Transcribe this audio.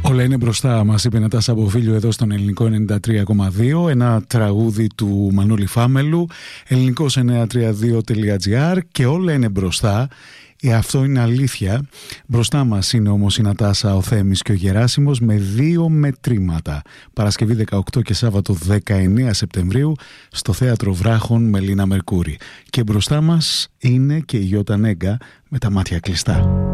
Όλα είναι μπροστά μας, είπε η Νατάσα Αποφίλιο εδώ στον Ελληνικό 93,2. Ένα τραγούδι του Μανώλη Φάμελου, ελληνικός932.gr, και όλα είναι μπροστά. Αυτό είναι αλήθεια. Μπροστά μας είναι όμως η Νατάσα, ο Θέμης και ο Γεράσιμος με 2 μετρήματα. Παρασκευή 18 και Σάββατο 19 Σεπτεμβρίου στο Θέατρο Βράχων με Λίνα Μερκούρη. Και μπροστά μας είναι και η Γιώτα Νέγκα με τα μάτια κλειστά.